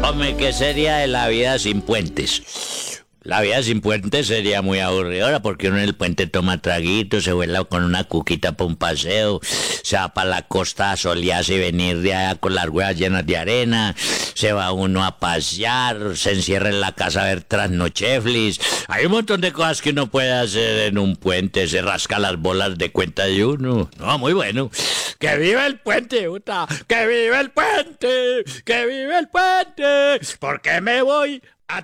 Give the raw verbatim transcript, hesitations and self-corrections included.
Hombre, ¿qué sería de la vida sin puentes? La vida sin puentes sería muy aburridora porque uno en el puente toma traguitos, se vuela con una cuquita para un paseo, se va para la costa a solearse y venir de allá con las huevas llenas de arena, se va uno a pasear, se encierra en la casa a ver trasnocheflis. Hay un montón de cosas que uno puede hacer en un puente, se rasca las bolas de cuenta de uno. No, muy bueno. ¡Que viva el puente, puta! ¡Que viva el puente! ¡Que viva el puente! Porque me voy